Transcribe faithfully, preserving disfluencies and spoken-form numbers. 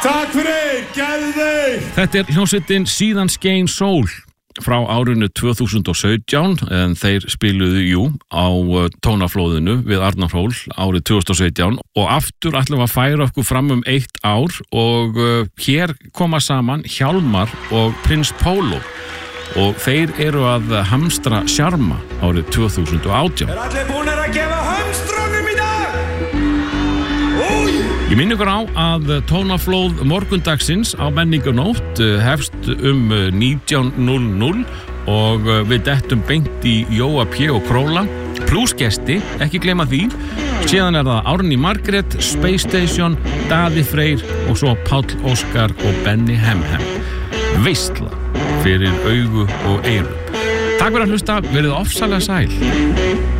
Takk fyrir, geðveik! Þetta er hljómsveitin Síðan skein sól frá árinu tvö þúsund og sautján, en þeir spiluðu jú á tónaflóðinu við Arnarhól árið tvö þúsund og sautján og aftur ætlum við að færa okkur fram um eitt ár og uh, hér koma saman Hjálmar og Prins Pólo og þeir eru að hamstra sjarma árið tvö þúsund og átján. Er allir búnir að gefa hamstrónum í dag? Új! Ég minn ykkur á að tónaflóð morgundagsins á menningarnótt hefst um nítján núll núll og við dettum beint í Jóa P. og Króla pluss gesti, ekki gleyma því. Síðan er það Árný Margrét, Space Station, Daði Freyr og svo Páll Óskar og Benny Hemhem. Veistla fyrir augu og eyru. Takk fyrir að hlusta, verið ofsalega sæl.